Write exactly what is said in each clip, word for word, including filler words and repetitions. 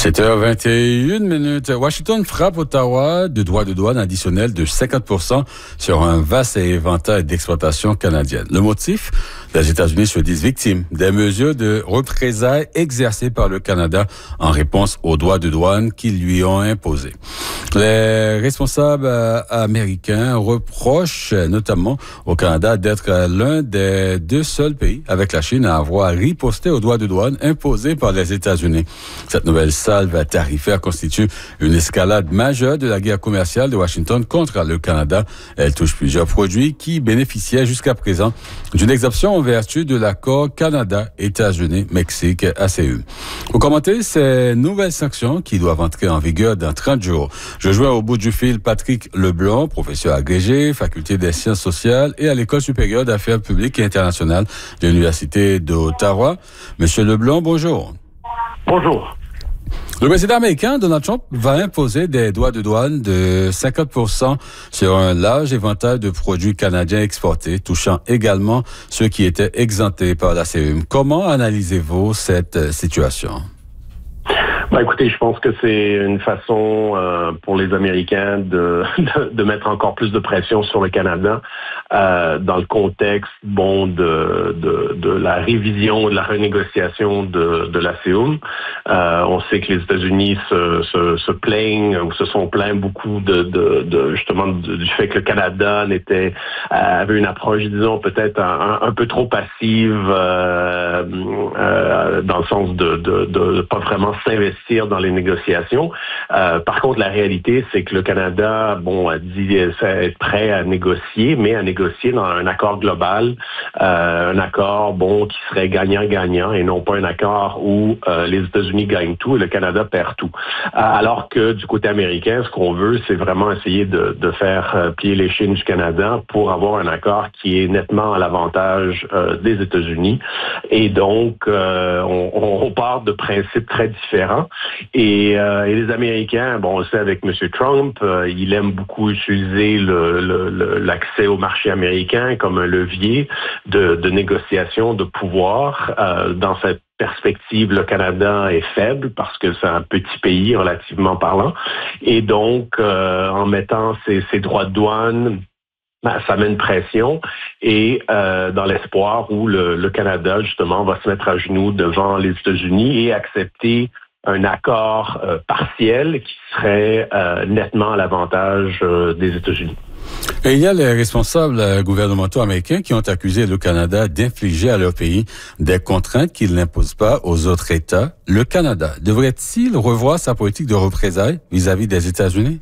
sept heures vingt et une minutes. Washington frappe Ottawa de droits de douane additionnels de cinquante pour cent sur un vaste éventail d'exploitations canadiennes. Le motif? Les États-Unis se disent victimes des mesures de représailles exercées par le Canada en réponse aux droits de douane qu'ils lui ont imposés. Les responsables euh, américains reprochent notamment au Canada d'être l'un des deux seuls pays avec la Chine à avoir riposté aux droits de douane imposés par les États-Unis. Cette nouvelle salve tarifaire constitue une escalade majeure de la guerre commerciale de Washington contre le Canada. Elle touche plusieurs produits qui bénéficiaient jusqu'à présent d'une exemption en vertu de l'accord Canada-États-Unis-Mexique-A C E. Pour commenter ces nouvelles sanctions qui doivent entrer en vigueur dans trente jours, je joins au bout du fil Patrick Leblanc, professeur agrégé, faculté des sciences sociales et à l'École supérieure d'affaires publiques et internationales de l'Université d'Ottawa. Monsieur Leblanc, bonjour. Bonjour. Le président américain, Donald Trump, va imposer des droits de douane de cinquante pour cent sur un large éventail de produits canadiens exportés, touchant également ceux qui étaient exemptés par la C E M. Comment analysez-vous cette situation? Ben, écoutez, je pense que c'est une façon euh, pour les Américains de, de, de mettre encore plus de pression sur le Canada euh, dans le contexte bon de, de, de la révision, de la renégociation de, de la C E M. Euh, on sait que les États-Unis se, se, se plaignent ou se sont plaints beaucoup de, de, de justement de, du fait que le Canada n'était avait une approche, disons, peut-être un, un peu trop passive euh, euh, dans le sens de, de, de, de pas vraiment s'investir dans les négociations. Euh, par contre, la réalité, c'est que le Canada, bon, a dit être prêt à négocier, mais à négocier dans un accord global, euh, un accord, bon, qui serait gagnant-gagnant et non pas un accord où euh, les États-Unis gagnent tout et le Canada perd tout. Euh, alors que du côté américain, ce qu'on veut, c'est vraiment essayer de, de faire euh, plier les chines du Canada pour avoir un accord qui est nettement à l'avantage euh, des États-Unis. Et donc, euh, on, on part de principes très différents. Et, euh, et les Américains, bon, on le sait avec M. Trump, euh, il aime beaucoup utiliser le, le, le, l'accès au marché américain comme un levier de, de négociation, de pouvoir. Euh, dans cette perspective, le Canada est faible parce que c'est un petit pays relativement parlant. Et donc, euh, en mettant ses, ses droits de douane, ben, ça met une pression et euh, dans l'espoir où le, le Canada, justement, va se mettre à genoux devant les États-Unis et accepter un accord euh, partiel qui serait euh, nettement à l'avantage euh, des États-Unis. Et il y a les responsables gouvernementaux américains qui ont accusé le Canada d'infliger à leur pays des contraintes qu'il n'impose pas aux autres États. Le Canada devrait-il revoir sa politique de représailles vis-à-vis des États-Unis?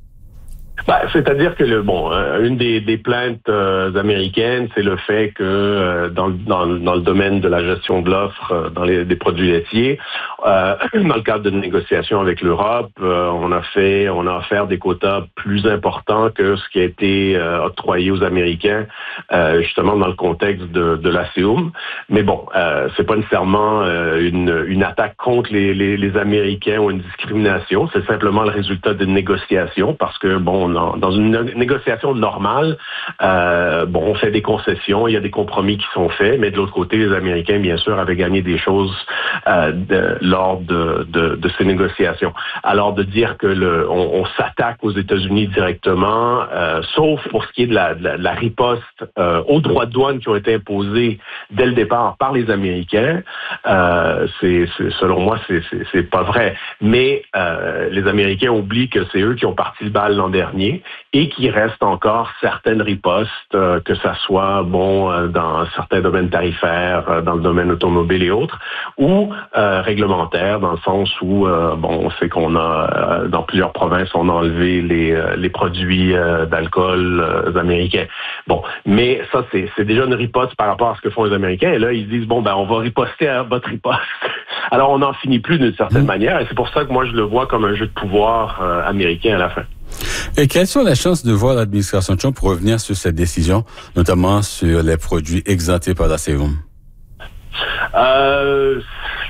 Ben, c'est-à-dire que le bon, euh, une des, des plaintes euh, américaines, c'est le fait que euh, dans, dans, dans le domaine de la gestion de l'offre euh, dans les des produits laitiers, euh, dans le cadre de négociations avec l'Europe, euh, on a fait, on a offert des quotas plus importants que ce qui a été euh, octroyé aux Américains, euh, justement dans le contexte de, de la C E M. Mais bon, euh, c'est pas nécessairement euh, une, une attaque contre les, les, les Américains ou une discrimination. C'est simplement le résultat d'une négociation parce que bon. Dans une négociation normale, euh, bon, on fait des concessions, il y a des compromis qui sont faits, mais de l'autre côté, les Américains, bien sûr, avaient gagné des choses euh, de, lors de, de, de ces négociations. Alors, de dire que le, on, on s'attaque aux États-Unis directement, euh, sauf pour ce qui est de la, de la, de la riposte euh, aux droits de douane qui ont été imposés dès le départ par les Américains, euh, c'est, c'est, selon moi, c'est, c'est, c'est pas vrai. Mais euh, les Américains oublient que c'est eux qui ont parti le bal l'an dernier et qu'il reste encore certaines ripostes, euh, que ça soit bon euh, dans certains domaines tarifaires, euh, dans le domaine automobile et autres, ou euh, réglementaires, dans le sens où euh, bon, on sait qu'on a euh, dans plusieurs provinces, on a enlevé les euh, les produits euh, d'alcool euh, américains. Bon, mais ça c'est c'est déjà une riposte par rapport à ce que font les Américains. Et là, ils disent bon ben on va riposter à votre riposte. Alors on n'en finit plus d'une certaine mmh. manière, et c'est pour ça que moi je le vois comme un jeu de pouvoir euh, américain à la fin. Et quelles sont les chances de voir l'administration Trump revenir sur cette décision, notamment sur les produits exemptés par la C E M? Euh,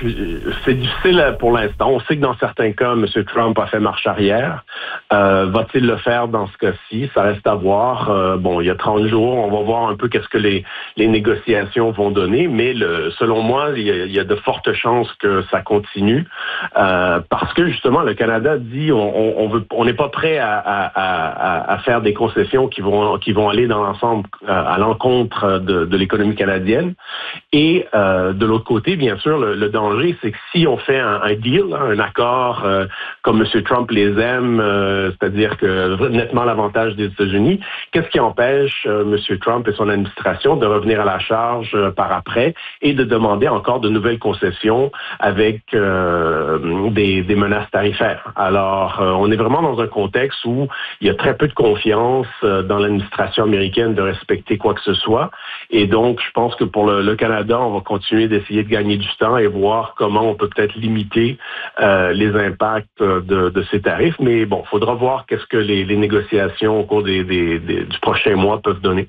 c'est difficile pour l'instant. On sait que dans certains cas, M. Trump a fait marche arrière. Euh, va-t-il le faire dans ce cas-ci? Ça reste à voir. Euh, bon, il y a trente jours, on va voir un peu qu'est-ce que les, les négociations vont donner, mais le, selon moi, il y, a, il y a de fortes chances que ça continue, euh, parce que justement, le Canada dit on, on, on veut, on n'est pas prêt à, à, à, à faire des concessions qui vont, qui vont aller dans l'ensemble à l'encontre de, de l'économie canadienne. Et euh, de l'autre côté, bien sûr, le, le danger, c'est que si on fait un, un deal, un accord euh, comme M. Trump les aime, euh, c'est-à-dire que nettement l'avantage des États-Unis, qu'est-ce qui empêche euh, M. Trump et son administration de revenir à la charge euh, par après et de demander encore de nouvelles concessions avec euh, des, des menaces tarifaires? Alors, euh, on est vraiment dans un contexte où il y a très peu de confiance euh, dans l'administration américaine de respecter quoi que ce soit. Et donc, je pense que pour le, le Canada, on va continuer d'essayer de gagner du temps et voir comment on peut peut-être limiter euh, les impacts de, de ces tarifs. Mais bon, il faudra voir qu'est-ce que les, les négociations au cours des, des, des, du prochain mois peuvent donner.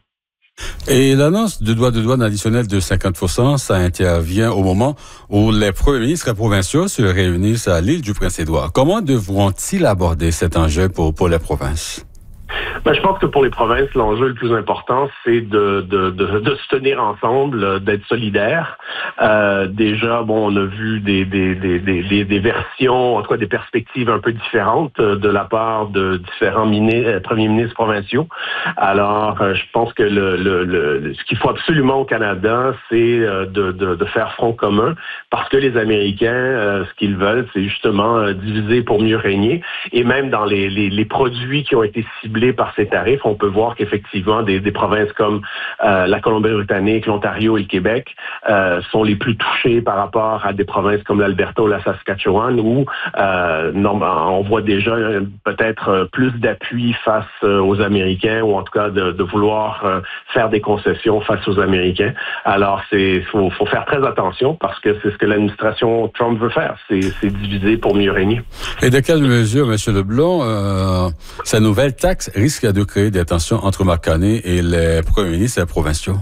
Et l'annonce de droits de douane additionnels de cinquante pour cent, ça intervient au moment où les premiers ministres provinciaux se réunissent à l'île du Prince-Édouard. Comment devront-ils aborder cet enjeu pour, pour les provinces? Ben, je pense que pour les provinces, l'enjeu le plus important, c'est de, de, de, de se tenir ensemble, d'être solidaires. Euh, déjà, bon, on a vu des, des, des, des, des versions, en tout cas des perspectives un peu différentes de la part de différents mini- premiers ministres provinciaux. Alors, je pense que le, le, le, ce qu'il faut absolument au Canada, c'est de, de, de faire front commun, parce que les Américains, ce qu'ils veulent, c'est justement diviser pour mieux régner. Et même dans les, les, les produits qui ont été ciblés par ces tarifs, on peut voir qu'effectivement, des, des provinces comme euh, la Colombie-Britannique, l'Ontario et le Québec euh, sont les plus touchées par rapport à des provinces comme l'Alberta ou la Saskatchewan, où euh, non, on voit déjà peut-être plus d'appui face aux Américains, ou en tout cas de, de vouloir euh, faire des concessions face aux Américains. Alors, c'est faut, faut faire très attention, parce que c'est ce que l'administration Trump veut faire, c'est, c'est diviser pour mieux régner. Et de quelle mesure, M. Leblanc, euh, sa nouvelle taxe risque de créer des tensions entre Mark Carney et les premiers ministres provinciaux?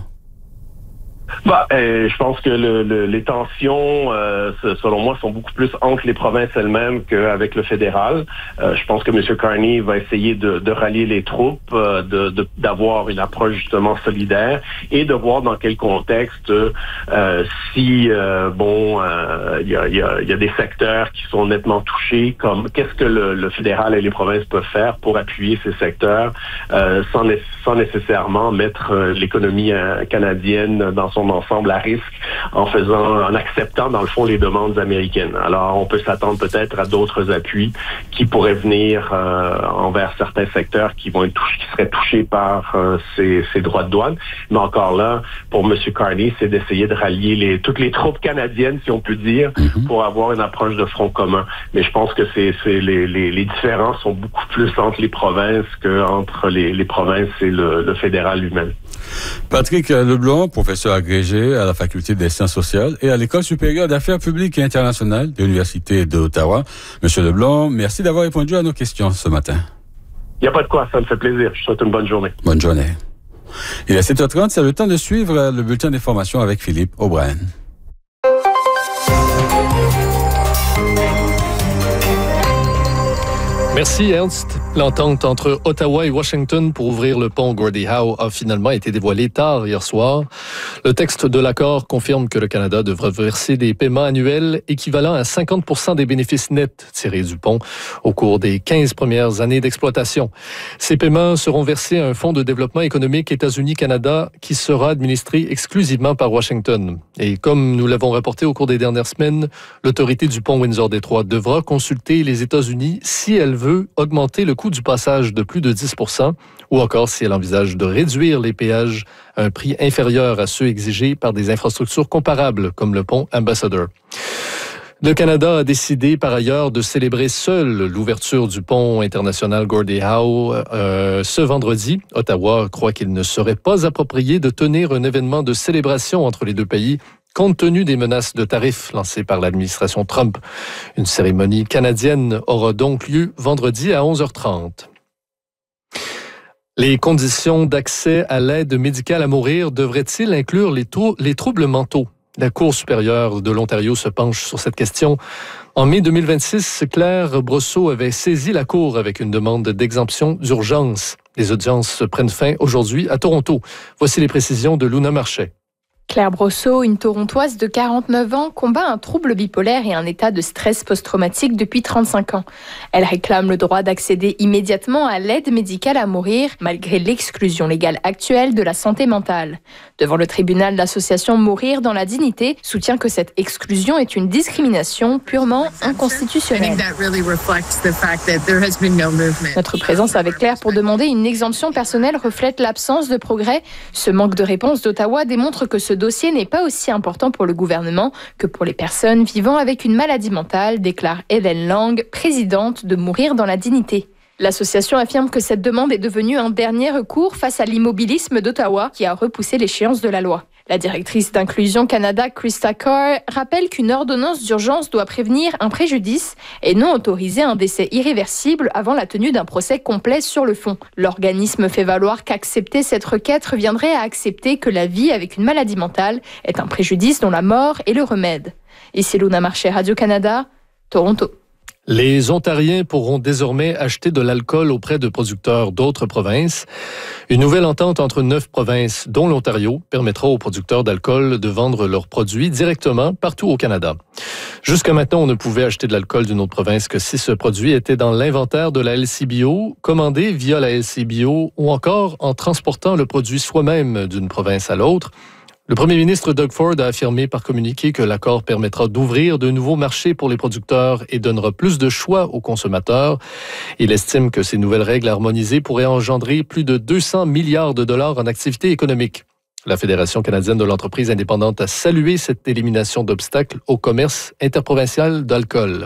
Bah, euh, je pense que le, le, les tensions, euh, selon moi, sont beaucoup plus entre les provinces elles-mêmes qu'avec le fédéral. Euh, je pense que M. Carney va essayer de, de rallier les troupes, euh, de, de, d'avoir une approche justement solidaire et de voir dans quel contexte, euh, si, euh, bon, il euh, y, a, y, a, y a des secteurs qui sont nettement touchés, comme qu'est-ce que le, le fédéral et les provinces peuvent faire pour appuyer ces secteurs euh, sans, sans nécessairement mettre euh, l'économie euh, canadienne dans son ensemble à risque en faisant, en acceptant dans le fond les demandes américaines. Alors on peut s'attendre peut-être à d'autres appuis qui pourraient venir euh, envers certains secteurs qui vont être touchés, qui seraient touchés par euh, ces, ces droits de douane. Mais encore là, pour M. Carney, c'est d'essayer de rallier les, toutes les troupes canadiennes, si on peut dire, mm-hmm. pour avoir une approche de front commun. Mais je pense que c'est, c'est les, les, les différences sont beaucoup plus entre les provinces qu'entre les, les provinces et le, le fédéral lui-même. Patrick Leblanc, professeur agrégé à la Faculté des sciences sociales et à l'École supérieure d'affaires publiques et internationales de l'Université d'Ottawa. Monsieur Leblanc, merci d'avoir répondu à nos questions ce matin. Il n'y a pas de quoi, ça me fait plaisir. Je vous souhaite une bonne journée. Bonne journée. Il est sept heures trente, c'est le temps de suivre le bulletin d'information avec Philippe O'Brien. Merci Ernst. L'entente entre Ottawa et Washington pour ouvrir le pont Gordie Howe a finalement été dévoilée tard hier soir. Le texte de l'accord confirme que le Canada devra verser des paiements annuels équivalents à cinquante pour cent des bénéfices nets tirés du pont au cours des quinze premières années d'exploitation. Ces paiements seront versés à un fonds de développement économique États-Unis-Canada qui sera administré exclusivement par Washington. Et comme nous l'avons rapporté au cours des dernières semaines, l'autorité du pont Windsor-Détroit devra consulter les États-Unis si elle veut augmenter le coût du passage de plus de dix pour cent ou encore si elle envisage de réduire les péages à un prix inférieur à ceux exigés par des infrastructures comparables comme le pont Ambassador. Le Canada a décidé par ailleurs de célébrer seul l'ouverture du pont international Gordie Howe euh, ce vendredi. Ottawa croit qu'il ne serait pas approprié de tenir un événement de célébration entre les deux pays compte tenu des menaces de tarifs lancées par l'administration Trump. Une cérémonie canadienne aura donc lieu vendredi à onze heures trente. Les conditions d'accès à l'aide médicale à mourir devraient-ils inclure les, trou- les troubles mentaux? La Cour supérieure de l'Ontario se penche sur cette question. En mai deux mille vingt-six, Claire Brosseau avait saisi la Cour avec une demande d'exemption d'urgence. Les audiences prennent fin aujourd'hui à Toronto. Voici les précisions de Luna Marchais. Claire Brosseau, une Torontoise de quarante-neuf ans, combat un trouble bipolaire et un état de stress post-traumatique depuis trente-cinq ans. Elle réclame le droit d'accéder immédiatement à l'aide médicale à mourir, malgré l'exclusion légale actuelle de la santé mentale. Devant le tribunal, l'association Mourir dans la dignité soutient que cette exclusion est une discrimination purement inconstitutionnelle. Notre présence avec Claire pour demander une exemption personnelle reflète l'absence de progrès. Ce manque de réponse d'Ottawa démontre que ce dossier n'est pas aussi important pour le gouvernement que pour les personnes vivant avec une maladie mentale, déclare Hélène Lang, présidente de Mourir dans la dignité. L'association affirme que cette demande est devenue un dernier recours face à l'immobilisme d'Ottawa qui a repoussé l'échéance de la loi. La directrice d'Inclusion Canada, Krista Carr, rappelle qu'une ordonnance d'urgence doit prévenir un préjudice et non autoriser un décès irréversible avant la tenue d'un procès complet sur le fond. L'organisme fait valoir qu'accepter cette requête reviendrait à accepter que la vie avec une maladie mentale est un préjudice dont la mort est le remède. Ici Luna Marchais, Radio-Canada, Toronto. Les Ontariens pourront désormais acheter de l'alcool auprès de producteurs d'autres provinces. Une nouvelle entente entre neuf provinces, dont l'Ontario, permettra aux producteurs d'alcool de vendre leurs produits directement partout au Canada. Jusqu'à maintenant, on ne pouvait acheter de l'alcool d'une autre province que si ce produit était dans l'inventaire de la L C B O, commandé via la L C B O ou encore en transportant le produit soi-même d'une province à l'autre. Le premier ministre Doug Ford a affirmé par communiqué que l'accord permettra d'ouvrir de nouveaux marchés pour les producteurs et donnera plus de choix aux consommateurs. Il estime que ces nouvelles règles harmonisées pourraient engendrer plus de deux cents milliards de dollars en activité économique. La Fédération canadienne de l'entreprise indépendante a salué cette élimination d'obstacles au commerce interprovincial d'alcool.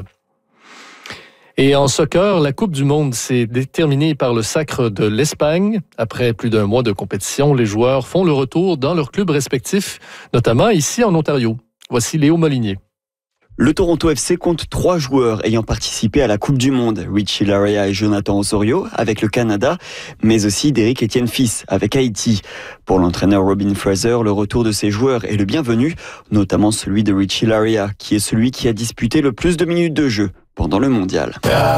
Et en soccer, la Coupe du monde s'est déterminée par le sacre de l'Espagne. Après plus d'un mois de compétition, les joueurs font le retour dans leurs clubs respectifs, notamment ici en Ontario. Voici Léo Molinier. Le Toronto F C compte trois joueurs ayant participé à la Coupe du Monde. Richie Laryea et Jonathan Osorio avec le Canada, mais aussi Derek Etienne Fils avec Haïti. Pour l'entraîneur Robin Fraser, le retour de ces joueurs est le bienvenu, notamment celui de Richie Laryea, qui est celui qui a disputé le plus de minutes de jeu pendant le mondial.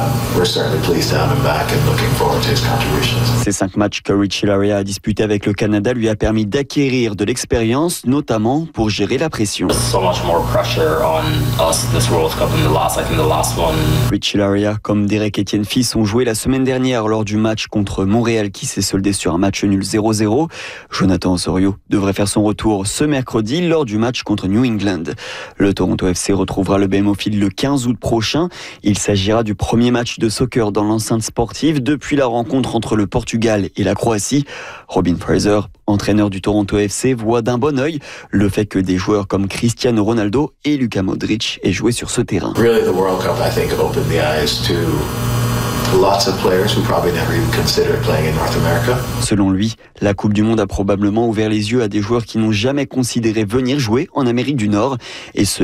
Ces cinq matchs que Richie Laryea a disputés avec le Canada lui a permis d'acquérir de l'expérience, notamment pour gérer la pression. Richie Laryea, comme Derek Etienne Fils, ont joué la semaine dernière lors du match contre Montréal qui s'est soldé sur un match nul zéro zéro. Jonathan Osorio devrait faire son retour ce mercredi lors du match contre New England. Le Toronto F C retrouvera le B M O Field le quinze août prochain. Il s'agira du premier match de soccer dans l'enceinte sportive depuis la rencontre entre le Portugal et la Croatie. Robin Fraser, entraîneur du Toronto F C, voit d'un bon œil le fait que des joueurs comme Cristiano Ronaldo et Luka Modric aient joué sur ce terrain. Really, the World Cup, I think, opened the eyes to lots of players who probably never even considered playing in North America. Selon lui, la Coupe du Monde a probablement ouvert les yeux à des joueurs qui n'ont jamais considéré venir jouer en Amérique du Nord et ce